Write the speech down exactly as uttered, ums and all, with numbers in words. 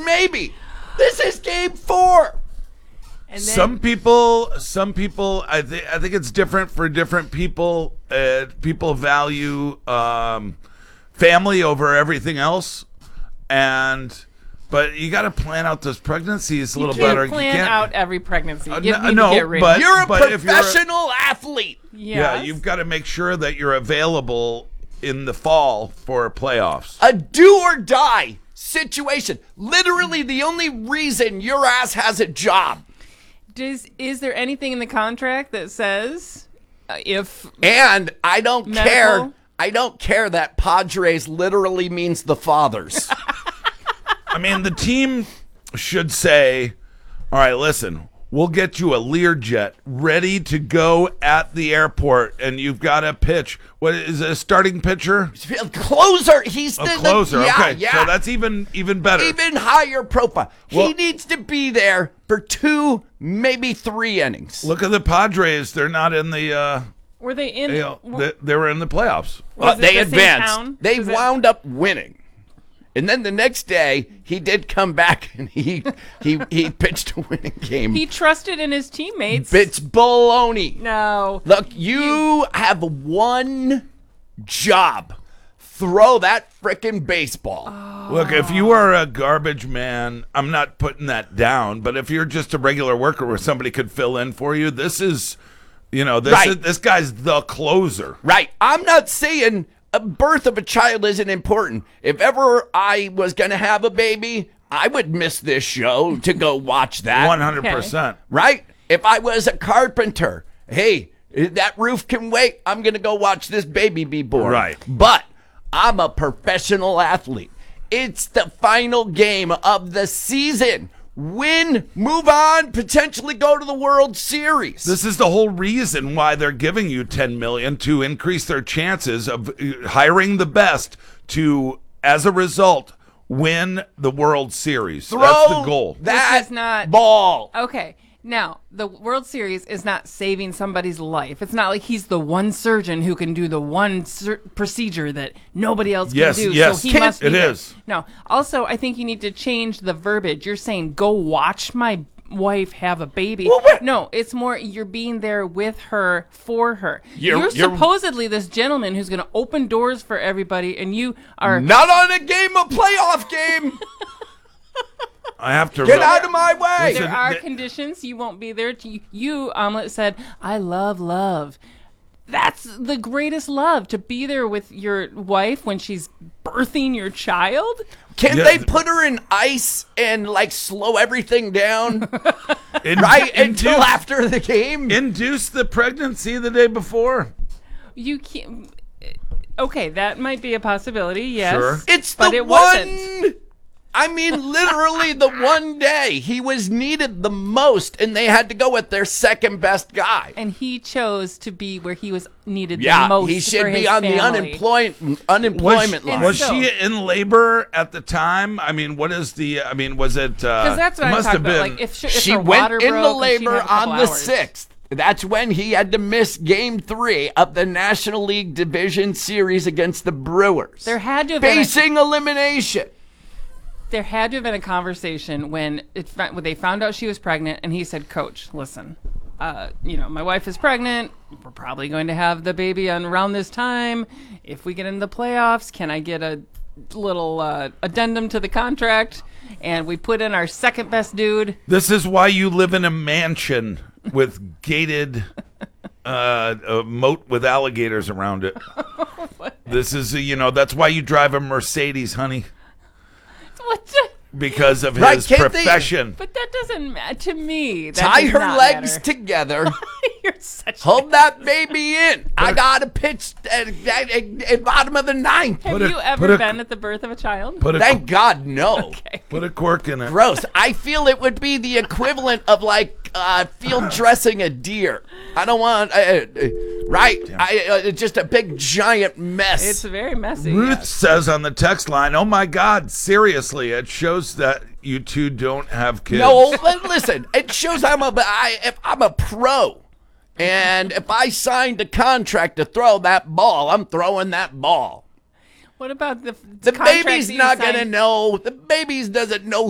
maybe. This is game four. And then, some people, some people, I think, I think it's different for different people. Uh, people value um, family over everything else, and but you got to plan out those pregnancies a you little can't better. plan you can't out every pregnancy. Uh, You no, need no, to get rid but- of. You're a but if you're a- professional athlete. Yeah, Yes. you've got to make sure that you're available in the fall for playoffs. A do or die situation. Literally the only reason your ass has a job. Does is there anything in the contract that says uh, if And I don't Medical? care. I don't care that Padres literally means the fathers. I mean, the team should say, all right, listen, we'll get you a Learjet ready to go at the airport, and you've got to pitch. What is it, a starting pitcher? Closer. He's A the, closer. The, yeah, okay, yeah. so that's even even better. even higher profile. Well- he needs to be there for two, maybe three innings. Look at the Padres. They're not in the, uh, were they in? you know, w- they, they were in the playoffs. Well, Was it they the same advanced. town? They Was it- wound up winning. And then the next day, he did come back and he he he pitched a winning game. he trusted in his teammates. It's baloney. No. Look, you have one job. Throw that frickin' baseball. Look, if you are a garbage man, I'm not putting that down, but if you're just a regular worker where somebody could fill in for you, this is, you know, this Right. is, this guy's the closer. Right. I'm not saying a birth of a child isn't important. If ever I was going to have a baby, I would miss this show to go watch that. one hundred percent. Right? If I was a carpenter, hey, that roof can wait. I'm going to go watch this baby be born. Right. But I'm a professional athlete. It's the final game of the season. Win, move on, potentially go to the World Series. This is the whole reason why they're giving you ten million dollars to increase their chances of uh, hiring the best to, as a result, win the World Series. Throw That's the goal. that Which is not- ball. Okay. Now, the World Series is not saving somebody's life. It's not like he's the one surgeon who can do the one sur- procedure that nobody else Yes, can do. yes. So he Can't- must be it there. is. No. Also, I think you need to change the verbiage. You're saying, go watch my wife have a baby. Well, what- No, it's more you're being there with her, for her. You're- You're, you're- supposedly this gentleman who's going to open doors for everybody, and you are... Not on a game, a playoff game. I have to Get out of my way. There Listen, are th- conditions you won't be there. To, you, Omelet, said, I love love. That's the greatest love, to be there with your wife when she's birthing your child. Can Yeah. they put her in ice and like slow everything down, In- right? Until induce- after the game? Induce the pregnancy the day before. You can't. Okay, that might be a possibility, yes. Sure. It's but the it one. wasn't. I mean, literally the one day he was needed the most, and they had to go with their second best guy. And he chose to be where he was needed the Yeah, most he for should be his on the family. unemployment unemployment was, line. was So- she in labor at the time? I mean, what is the? I mean, was it? Because Because that's what I'm must talking have about. been. Like, if, she, if She her went water into broke, and she'd labor have a couple on the hours. sixth. That's when he had to miss game three of the National League Division Series against the Brewers. There had to have been a- facing elimination. There had to have been a conversation when it fa- when they found out she was pregnant, and he said, "Coach, listen, uh, you know, my wife is pregnant. We're probably going to have the baby on around this time. If we get into the playoffs, can I get a little uh, addendum to the contract?" And we put in our second best dude. This is why you live in a mansion with gated uh, a moat with alligators around it. This is, you know, that's why you drive a Mercedes, honey, What? the- because of Right, his can't they- profession. But that doesn't matter to me. That Tie does her not legs matter. together. You're such. Hold that baby in. I got to pitch at, at, at, at bottom of the ninth. Have Put a- you put ever a- been at the birth of a child? Put a Thank God, no. put a cork in it. Gross. I feel it would be the equivalent of like uh, field dressing a deer. I don't want, uh, uh, right? I, uh, it's just a big giant mess. It's very messy. Ruth yes. says on the text line, "Oh my God, seriously, it shows that you two don't have kids." No, but listen, it shows I'm a, I, if I'm a pro. And if I signed a contract to throw that ball, I'm throwing that ball. What about the The contract baby's that you not going to signed- know. The baby's doesn't know